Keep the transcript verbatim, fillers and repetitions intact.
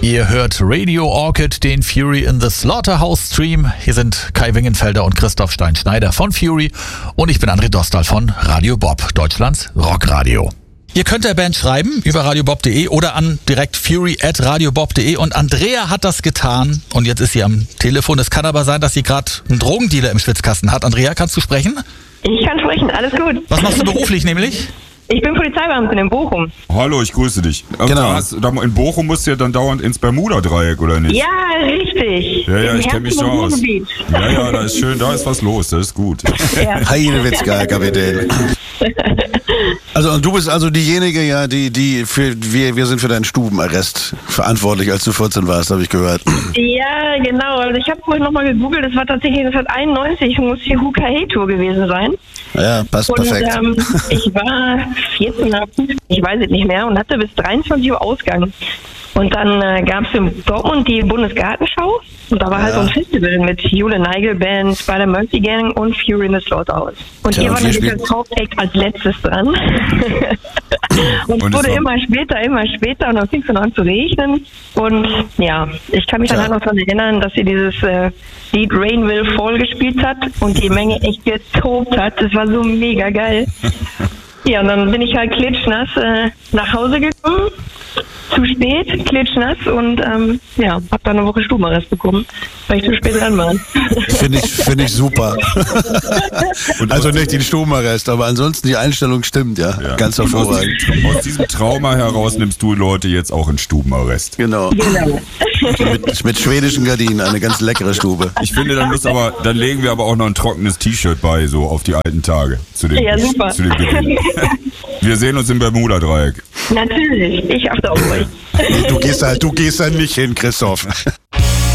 Ihr hört Radio Orchid, den Fury in the Slaughterhouse Stream. Hier sind Kai Wingenfelder und Christoph Stein-Schneider von Fury und ich bin André Dostal von Radio Bob, Deutschlands Rockradio. Ihr könnt der Band schreiben über radiobob punkt de oder an direkt fury at radiobob punkt de und Andrea hat das getan und jetzt ist sie am Telefon. Es kann aber sein, dass sie gerade einen Drogendealer im Schwitzkasten hat. Andrea, kannst du sprechen? Ich kann sprechen, alles gut. Was machst du beruflich nämlich? Ich bin Polizeibeamtin in Bochum. Hallo, ich grüße dich. Also Genau. Hast, in Bochum musst du ja dann dauernd ins Bermuda-Dreieck, oder nicht? Ja, richtig. Ja, ja, Im ich kenne mich Herzen so und aus. Ruhrgebiet. Ja, ja, da ist schön, da ist was los, das ist gut. Ja. Heidewitzka, Kapitän. Also und du bist also diejenige, ja, die, die für wir, wir sind für deinen Stubenarrest verantwortlich, als du vierzehn warst, habe ich gehört. Ja, genau. Also ich habe vorhin nochmal gegoogelt, das war tatsächlich neunzehnhunderteinundneunzig, muss die Huka-Hey-Tour gewesen sein. Ja, passt Und perfekt. ähm, ich war vierzehn oder fünfzehn, ich weiß es nicht mehr, und hatte bis dreiundzwanzig Uhr Ausgang. Und dann äh, gab es in Dortmund die Bundesgartenschau und da war halt Ja. so ein Festival mit Jule Neigel Band, Spider Mercy Gang und Fury in the Slaughterhouse. Und Tja, hier und war wir natürlich spielen- das Hauptact als letztes dran. und es Und es wurde war- immer später, immer später und dann fing es dann an zu regnen. Und ja, ich kann mich dann Tja. halt noch daran erinnern, dass sie dieses äh, Lied Rain Will Fall gespielt hat und die Menge echt getobt hat. Das war so mega geil. Ja, und dann bin ich halt klitschnass äh, nach Hause gekommen. Zu spät, klitschnass und ähm, ja, hab dann eine Woche Stubenarrest bekommen, weil ich zu spät dran war. Finde ich, finde ich super. Und Also aus- nicht den Stubenarrest, aber ansonsten die Einstellung stimmt, ja. Ja. Ganz Und aus hervorragend. diesem, aus diesem Trauma heraus nimmst du Leute jetzt auch in Stubenarrest. Genau. Genau. Mit, mit schwedischen Gardinen, eine ganz leckere Stube. Ich finde, dann muss aber, dann legen wir aber auch noch ein trockenes T-Shirt bei, so auf die alten Tage. Zu dem, Ja, super. Zu dem Gewinn. Wir sehen uns im Bermuda-Dreieck. Natürlich, ich achte auf euch. Du gehst halt, du gehst da nicht hin, Christoph.